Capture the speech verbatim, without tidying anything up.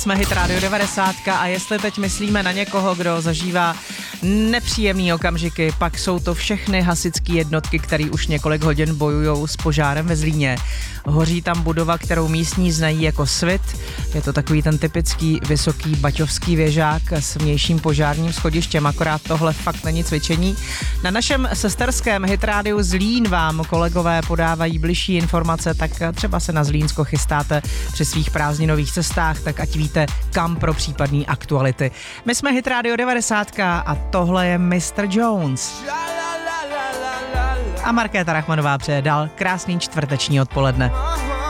Jsme Hit Radio devadesát a jestli teď myslíme na někoho, kdo zažívá nepříjemný okamžiky, pak jsou to všechny hasičské jednotky, které už několik hodin bojujou s požárem ve Zlíně. Hoří tam budova, kterou místní znají jako Svit. Je to takový ten typický vysoký baťovský věžák s vnějším požárním schodištěm, akorát tohle fakt není cvičení. Na našem sesterském Hit Rádiu Zlín vám kolegové podávají bližší informace, tak třeba se na Zlínsko chystáte při svých prázdninových cestách, tak ať víte, kam pro případný aktuality. My jsme Hit Radio devadesát a tohle je mister Jones. A Markéta Rachmanová přeje dál krásný čtvrteční odpoledne.